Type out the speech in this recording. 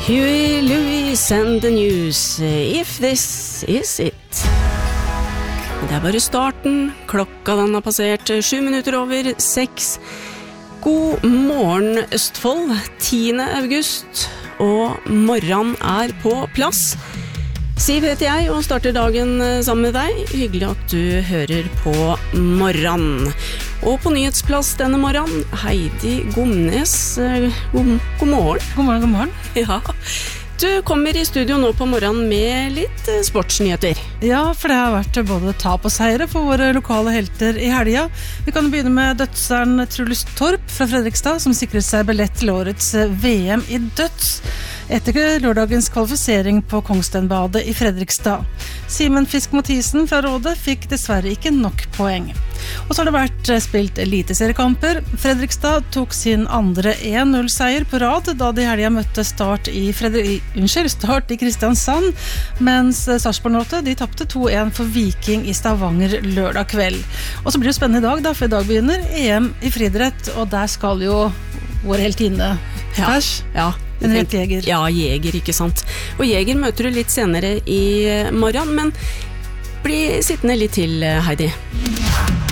Huey Lewis and the News, If This Is It. Det bare starten, klokka den har passert 7 minutter over 6. God morgen Østfold, 10. august, og morgenen på plass. Siv heter jeg og starter dagen sammen med deg. Hyggelig at du hører på morgenen. Og på nyhetsplass denne morgenen, Heidi Gomnes. God morgen. God morgen, god morgen. Ja. Du kommer i studio nå på morgenen med litt sportsnyheter. Ja, for det har vært både tap og seire for våre lokale helter i helga. Vi kan begynne med dødseren Truls Torp fra Fredrikstad, som sikret seg billett til årets VM i døds. Etter lørdagens kvalifisering på Kongstenbadet i Fredrikstad. Simen Fisk-Mathisen fra Rådet fikk dessverre ikke nok poeng. Og så har det vært spilt eliteseriekamper. Fredrikstad tok sin andre 1-0-seier på rad da de helga møtte Start i Kristiansand, mens Sarpsborg 8 de tapte 2-1 for Viking i Stavanger lørdag kveld. Og så blir det spennende i dag da, for i dag begynner EM i friidrett, og der skal jo vår heltinne pers. Ja. En rett jeger. Ja, jeger, ikke sant. Og jeger møter du litt senere i morgen, men bli sittende litt til, Heidi.